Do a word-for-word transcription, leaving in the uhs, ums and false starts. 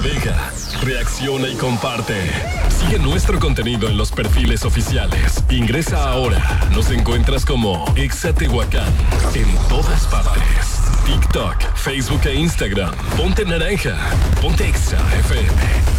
navega, reacciona y comparte. Sigue nuestro contenido en los perfiles oficiales. Ingresa ahora. Nos encuentras como Exa Tehuacán en todas partes. TikTok, Facebook e Instagram. Ponte naranja. Ponte Exa F M.